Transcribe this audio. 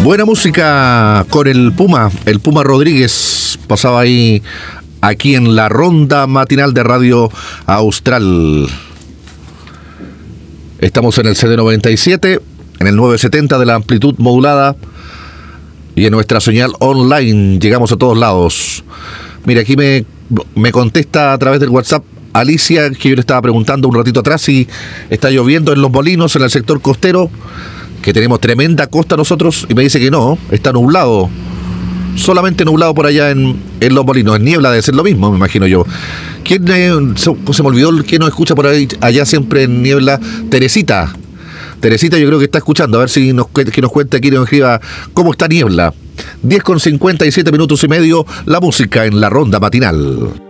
Buena música con el Puma Rodríguez. Pasaba ahí, aquí en la ronda matinal de Radio Austral. Estamos en el CD97, en el 970 de la amplitud modulada y en nuestra señal online. Llegamos a todos lados. Mira, aquí me contesta a través del WhatsApp Alicia, que yo le estaba preguntando un ratito atrás si está lloviendo en Los Molinos, en el sector costero, que tenemos tremenda costa nosotros, y me dice que no, está nublado, solamente nublado por allá en Los Molinos. En niebla debe ser lo mismo, me imagino yo. ¿Quién se me olvidó quién nos escucha por ahí, allá siempre en niebla? Teresita, yo creo que está escuchando, a ver si que nos cuente aquí, nos escriba cómo está niebla. 10:57 minutos y medio, la música en la ronda matinal.